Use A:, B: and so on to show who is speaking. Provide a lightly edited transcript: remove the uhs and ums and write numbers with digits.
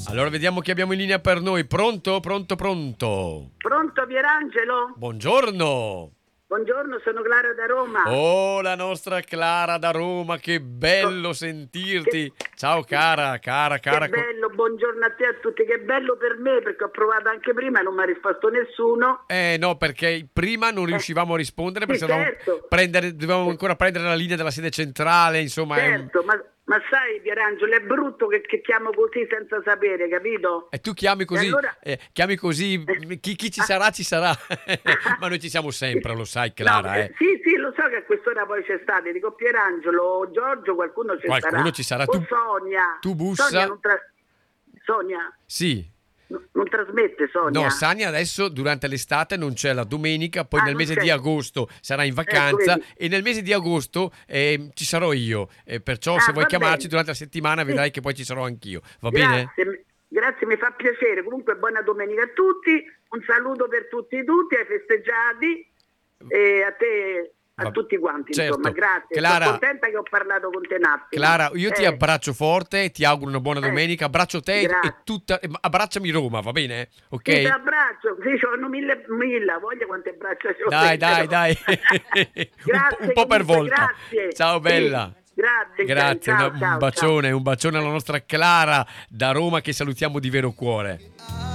A: Allora vediamo chi abbiamo in linea per noi. Pronto? Pronto, pronto.
B: Pronto Pierangelo?
A: Buongiorno.
B: Buongiorno, sono Clara da Roma.
A: Oh, la nostra Clara da Roma, che bello sentirti. Ciao cara.
B: Che bello, buongiorno a te e a tutti. Che bello per me, perché ho provato anche prima e non mi ha risposto nessuno.
A: No, perché prima non riuscivamo a rispondere,
B: Sì,
A: perché
B: certo.
A: dovevamo ancora prendere la linea della sede centrale, insomma.
B: Certo, ma sai Pierangelo, è brutto che chiamo così senza sapere, capito?
A: E tu chiami così,
B: allora...
A: chiami così, chi ci sarà, ci sarà. Ma noi ci siamo sempre, lo sai Clara.
B: No, sì, lo so che a quest'ora poi c'è stato. Dico Pierangelo, Giorgio, qualcuno
A: Ci sarà.
B: O Sonia.
A: Tu bussa.
B: Sonia?
A: Sì.
B: Non trasmette Sonia?
A: No, Sania adesso durante l'estate non c'è la domenica, poi nel mese di agosto sarà in vacanza e nel mese di agosto ci sarò io, perciò se vuoi chiamarci durante la settimana vedrai che poi ci sarò anch'io, va bene?
B: Grazie, mi fa piacere, comunque buona domenica a tutti, un saluto per tutti, ai festeggiati e a te... A tutti quanti,
A: certo.
B: Insomma, grazie.
A: Clara,
B: sono contenta che ho parlato con te un attimo.
A: Clara, io ti abbraccio forte, ti auguro una buona domenica, abbraccio te abbracciami Roma, va bene? Ok?
B: Sì, ti abbraccio, sì, c'hanno mille, voglia quante braccia c'ho.
A: Dai.
B: Grazie,
A: un po' per volta.
B: Grazie.
A: Ciao bella.
B: Sì,
A: grazie,
B: ciao,
A: un bacione alla nostra Clara da Roma che salutiamo di vero cuore.